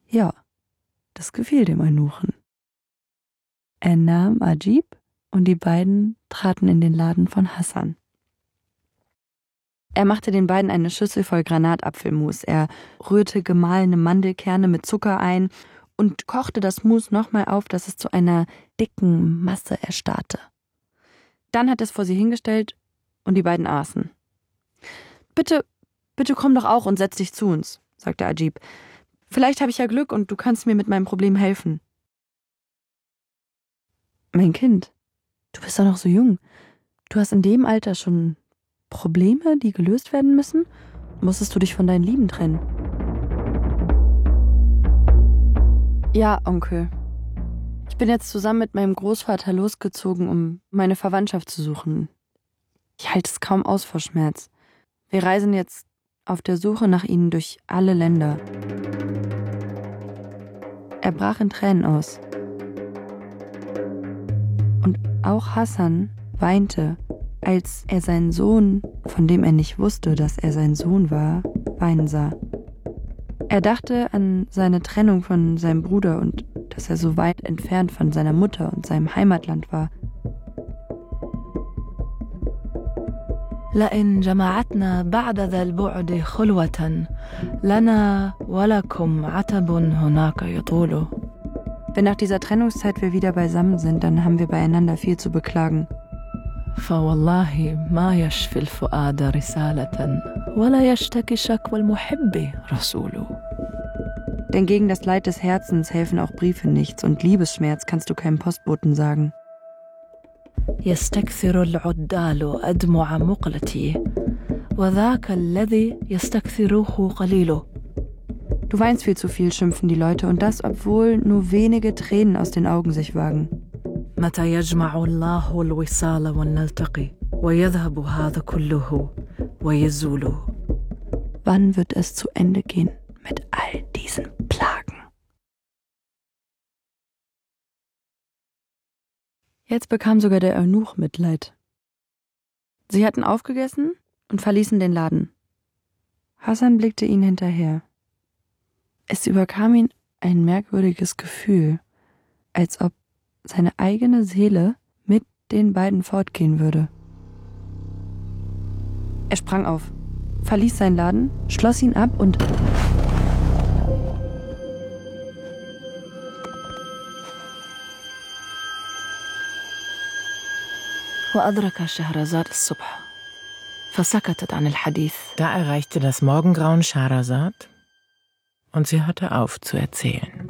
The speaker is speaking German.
Ja, das gefiel dem Eunuchen. Er nahm Ajib und die beiden traten in den Laden von Hassan. Er machte den beiden eine Schüssel voll Granatapfelmus. Er rührte gemahlene Mandelkerne mit Zucker ein und kochte das Mus nochmal auf, dass es zu einer dicken Masse erstarrte. Dann hat er es vor sie hingestellt und die beiden aßen. Bitte komm doch auch und setz dich zu uns, sagte Ajib. Vielleicht habe ich ja Glück und du kannst mir mit meinem Problem helfen. Mein Kind, du bist doch noch so jung. Du hast in dem Alter schon Probleme, die gelöst werden müssen? Musstest du dich von deinen Lieben trennen? Ja, Onkel. Ich bin jetzt zusammen mit meinem Großvater losgezogen, um meine Verwandtschaft zu suchen. Ich halte es kaum aus vor Schmerz. Wir reisen jetzt auf der Suche nach ihnen durch alle Länder. Er brach in Tränen aus. Und auch Hassan weinte, als er seinen Sohn, von dem er nicht wusste, dass er sein Sohn war, weinen sah. Er dachte an seine Trennung von seinem Bruder und dass er so weit entfernt von seiner Mutter und seinem Heimatland war. لئن جمعتنا بعد ذا البعد خلوة لنا ولكم عتب هناك يطول. Wenn nach dieser Trennungszeit wir wieder beisammen sind, dann haben wir beieinander viel zu beklagen. فوالله ما يشفي الفؤاد رسالة ولا يشتكي شكوى المحب رسول. Denn gegen das Leid des Herzens helfen auch Briefe nichts und Liebesschmerz kannst du keinem Postboten sagen. يستكثر العدال أدمع مقلتي وذاك الذي يستكثره قليل. Du weinst viel zu viel, schimpfen die Leute, und das, obwohl nur wenige Tränen aus den Augen sich wagen. متى يجمع الله الوصال ونلتقي ويذهب هذا كله ويزول. Wann wird es zu Ende gehen mit all diesen Plagen? Jetzt bekam sogar der Eunuch Mitleid. Sie hatten aufgegessen und verließen den Laden. Hassan blickte ihnen hinterher. Es überkam ihn ein merkwürdiges Gefühl, als ob seine eigene Seele mit den beiden fortgehen würde. Er sprang auf, verließ seinen Laden, schloss ihn ab und وأدرك شهرزاد الصبح فسكتت عن الحديث. Da erreichte das Morgengrauen Schehersad und sie hörte auf zu erzählen.